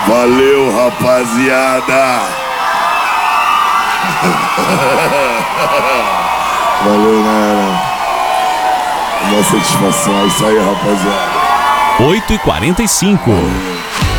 Valeu, rapaziada. Valeu, né? Uma satisfação. É isso aí, rapaziada. 8h45.